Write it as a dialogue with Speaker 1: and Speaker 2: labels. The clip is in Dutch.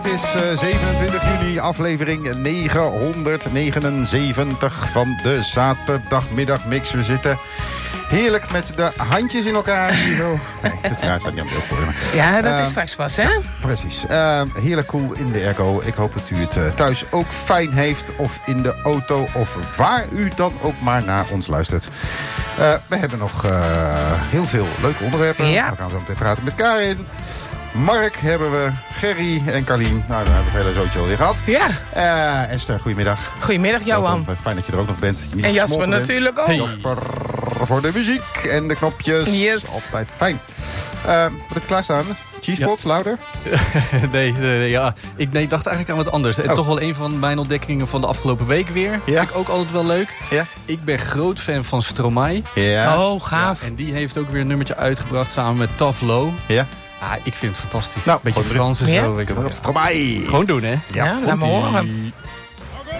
Speaker 1: Het is 27 juni, aflevering 979 van de zaterdagmiddagmix. We zitten heerlijk met de handjes in elkaar. Zo. Nee, dat staat niet aan beeld voor me.
Speaker 2: Ja, dat is straks pas, hè?
Speaker 1: Precies. Heerlijk cool in de airco. Ik hoop dat u het thuis ook fijn heeft. Of in de auto. Of waar u dan ook maar naar ons luistert. We hebben nog heel veel leuke onderwerpen.
Speaker 2: Ja.
Speaker 1: We gaan zo meteen praten met Karin. Mark hebben we, Gerry en Carlien. Nou, dan hebben we het hele zootje alweer gehad.
Speaker 2: Ja.
Speaker 1: Esther, goedemiddag.
Speaker 2: Goedemidrig, Johan.
Speaker 1: Fijn dat je er ook nog bent. Niet
Speaker 2: En Jasper
Speaker 1: gesmolten bent.
Speaker 2: natuurlijk ook.
Speaker 1: Hey. Jasper voor de muziek en de knopjes.
Speaker 2: Yes.
Speaker 1: Altijd fijn. Wat heb je klaarstaan? Cheesepot, louder?
Speaker 3: Nee, ja. Ik dacht eigenlijk aan wat anders. En toch wel een van mijn ontdekkingen van de afgelopen week weer.
Speaker 1: Ja.
Speaker 3: Vind ik ook altijd wel leuk.
Speaker 1: Ja.
Speaker 3: Ik ben groot fan van Stromae.
Speaker 1: Ja.
Speaker 2: Oh, gaaf.
Speaker 3: Ja, en die heeft ook weer een nummertje uitgebracht samen met Tough Low.
Speaker 1: Ja.
Speaker 3: Ik vind het fantastisch.
Speaker 1: Nou,
Speaker 3: Beetje
Speaker 1: gewoon
Speaker 3: Frans en
Speaker 2: Ja.
Speaker 3: zo. Weet ik wel.
Speaker 1: Stromae.
Speaker 3: Gewoon doen, hè?
Speaker 2: Ja, laat me
Speaker 1: komt-ie.
Speaker 2: horen.